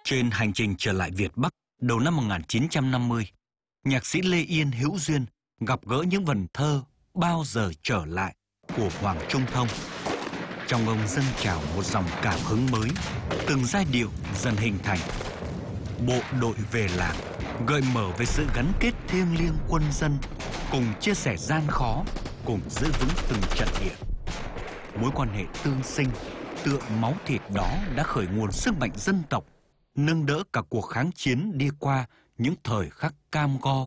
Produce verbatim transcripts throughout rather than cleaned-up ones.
Trên hành trình trở lại Việt Bắc đầu năm một nghìn chín trăm năm mươi, nhạc sĩ Lê Yên hữu duyên gặp gỡ những vần thơ Bao giờ trở lại của Hoàng Trung Thông. Trong ông dâng trào một dòng cảm hứng mới, từng giai điệu dần hình thành. Bộ đội về làng gợi mở về sự gắn kết thiêng liêng quân dân, cùng chia sẻ gian khó, cùng giữ vững từng trận địa. Mối quan hệ tương sinh, tựa máu thịt đó đã khởi nguồn sức mạnh dân tộc, nâng đỡ cả cuộc kháng chiến đi qua những thời khắc cam go.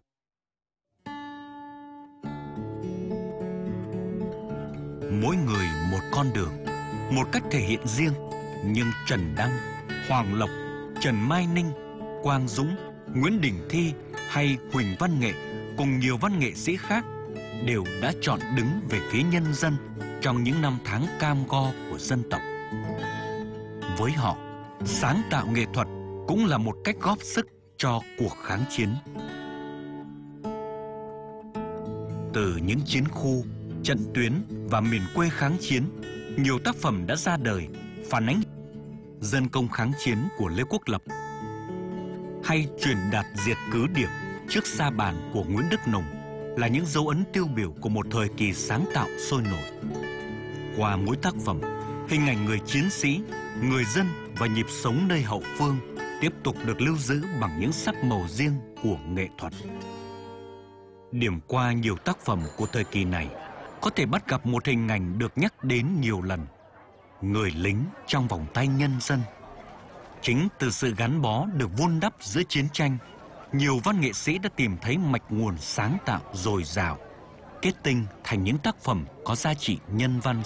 Mỗi người một con đường, một cách thể hiện riêng, nhưng Trần Đăng, Hoàng Lộc, Trần Mai Ninh, Quang Dũng, Nguyễn Đình Thi hay Huỳnh Văn Nghệ cùng nhiều văn nghệ sĩ khác đều đã chọn đứng về phía nhân dân trong những năm tháng cam go của dân tộc. Với họ, sáng tạo nghệ thuật cũng là một cách góp sức cho cuộc kháng chiến. Từ những chiến khu, trận tuyến và miền quê kháng chiến, nhiều tác phẩm đã ra đời phản ánh dân công kháng chiến của Lê Quốc Lập, hay Truyền đạt diệt cứ điểm trước sa bàn của Nguyễn Đức Nùng là những dấu ấn tiêu biểu của một thời kỳ sáng tạo sôi nổi. Qua mỗi tác phẩm, hình ảnh người chiến sĩ, người dân và nhịp sống nơi hậu phương tiếp tục được lưu giữ bằng những sắc màu riêng của nghệ thuật. Điểm qua nhiều tác phẩm của thời kỳ này, có thể bắt gặp một hình ảnh được nhắc đến nhiều lần: người lính trong vòng tay nhân dân. Chính từ sự gắn bó được vun đắp giữa chiến tranh, nhiều văn nghệ sĩ đã tìm thấy mạch nguồn sáng tạo dồi dào, kết tinh thành những tác phẩm có giá trị nhân văn